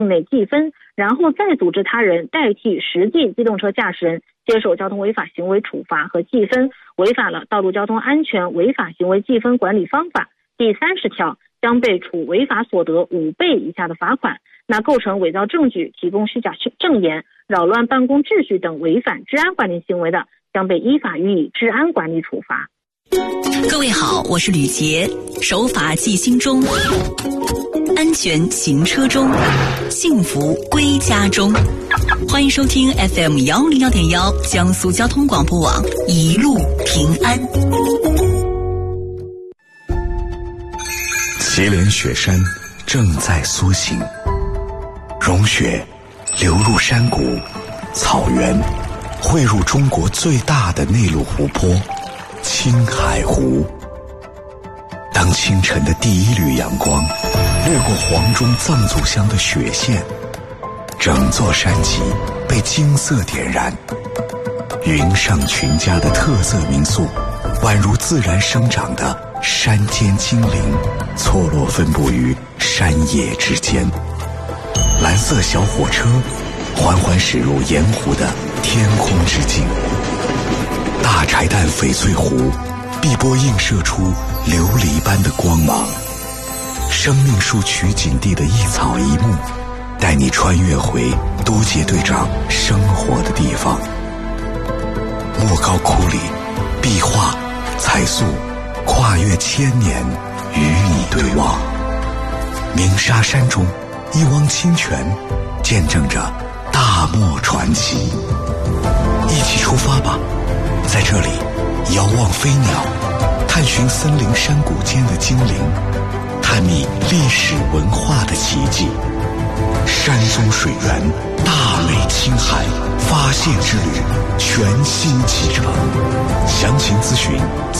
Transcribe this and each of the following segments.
内记分，然后再组织他人代替实际机动车驾驶人接受交通违法行为处罚和记分，违反了《道路交通安全违法行为记分管理方法》第30条，将被处违法所得5倍以下的罚款。那构成伪造证据、提供虚假证言、扰乱办公秩序等违反治安管理行为的，将被依法予以治安管理处罚。 各位好，我是吕杰，守法记心中，安全行车中，幸福归家中。欢迎收听 FM101.1江苏交通广播网，一路平安。 祁连雪山正在苏醒，融雪流入山谷、草原，汇入中国最大的内陆湖泊青海湖。当清晨的第一缕阳光掠过黄钟藏族乡的雪线，整座山脊被金色点燃。云上群家的特色民宿，宛如自然生长的山间精灵，错落分布于山野之间。蓝色小火车缓缓驶入盐湖的天空之境，大柴旦翡翠湖碧波映射出琉璃般的光芒。生命树取景地的一草一木，带你穿越回都杰队长生活的地方。莫高窟里壁画彩塑跨越千年与你对望。鸣沙山中一汪清泉见证着大漠传奇。一起出发吧，在这里遥望飞鸟，探寻森林山谷间的精灵，探秘历史文化的奇迹。山中水源，大美青海，发现之旅全新启程。详情咨询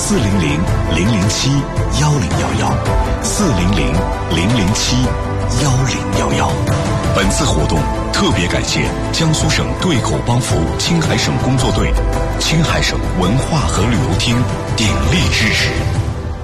400-007-1011，400-007-1011。本次活动特别感谢江苏省对口帮扶青海省工作队、青海省文化和旅游厅鼎力支持。